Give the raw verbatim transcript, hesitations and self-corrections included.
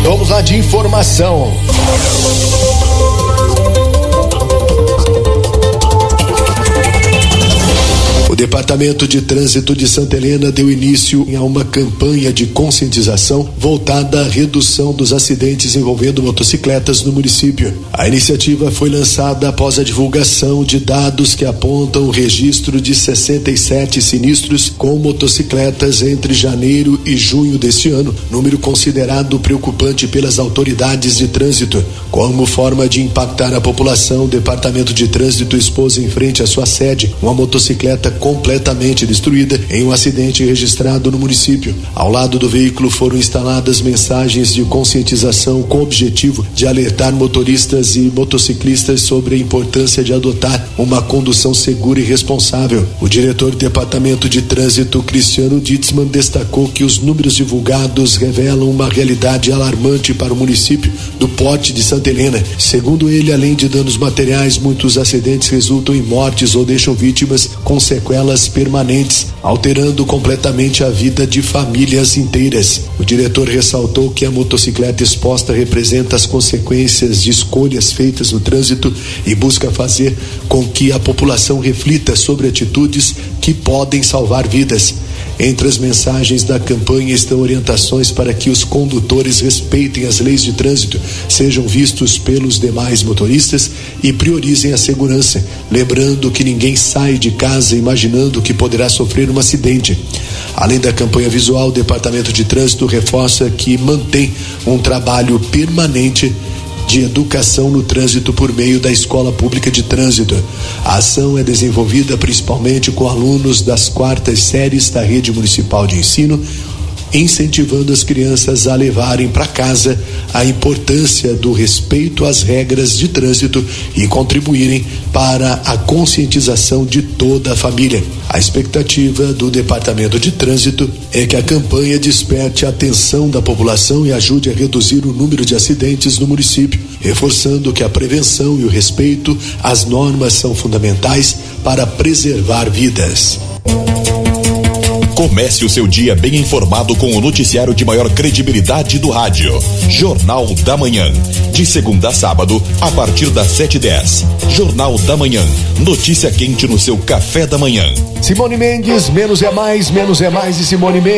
Vamos lá de informação. O Departamento de Trânsito de Santa Helena deu início a uma campanha de conscientização voltada à redução dos acidentes envolvendo motocicletas no município. A iniciativa foi lançada após a divulgação de dados que apontam o registro de sessenta e sete sinistros com motocicletas entre janeiro e junho deste ano, número considerado preocupante pelas autoridades de trânsito. Como forma de impactar a população, o Departamento de Trânsito expôs em frente à sua sede uma motocicleta completamente destruída em um acidente registrado no município. Ao lado do veículo foram instaladas mensagens de conscientização com o objetivo de alertar motoristas e motociclistas sobre a importância de adotar uma condução segura e responsável. O diretor do Departamento de Trânsito, Cristiano Ditzman, destacou que os números divulgados revelam uma realidade alarmante para o município do porte de Santa Helena. Segundo ele, além de danos materiais, muitos acidentes resultam em mortes ou deixam vítimas com sequelas permanentes, alterando completamente a vida de famílias inteiras. O diretor ressaltou que a motocicleta exposta representa as consequências de escolhas feitas no trânsito e busca fazer com que a população reflita sobre atitudes que podem salvar vidas. Entre as mensagens da campanha estão orientações para que os condutores respeitem as leis de trânsito, sejam vistos pelos demais motoristas e priorizem a segurança, lembrando que ninguém sai de casa imaginando que poderá sofrer um acidente. Além da campanha visual, o Departamento de Trânsito reforça que mantém um trabalho permanente de educação no trânsito por meio da Escola Pública de Trânsito. A ação é desenvolvida principalmente com alunos das quartas séries da rede municipal de ensino, incentivando as crianças a levarem para casa a importância do respeito às regras de trânsito e contribuírem para a conscientização de toda a família. A expectativa do Departamento de Trânsito é que a campanha desperte a atenção da população e ajude a reduzir o número de acidentes no município, reforçando que a prevenção e o respeito às normas são fundamentais para preservar vidas. Comece o seu dia bem informado com o noticiário de maior credibilidade do rádio. Jornal da Manhã. De segunda a sábado, a partir das sete e dez. Jornal da Manhã. Notícia quente no seu café da manhã. Simone Mendes, menos é mais, menos é mais e Simone Mendes.